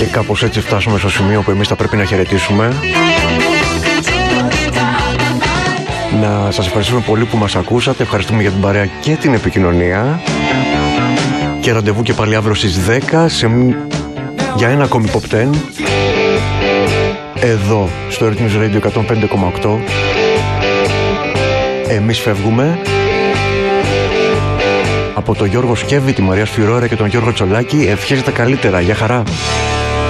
κάπως έτσι φτάσουμε στο σημείο που εμείς θα πρέπει να χαιρετήσουμε. Να σας ευχαριστούμε πολύ που μας ακούσατε. Ευχαριστούμε για την παρέα και την επικοινωνία. Και ραντεβού και πάλι αύριο στις 10 για ένα ακόμη Pop 10 εδώ στο Rhythms Radio 105,8. Εμείς φεύγουμε. Από τον Γιώργο Σκεύη, τη Μαρία Σφυρόρα και τον Γιώργο Τσολάκη, ευχές τα καλύτερα. Γεια χαρά.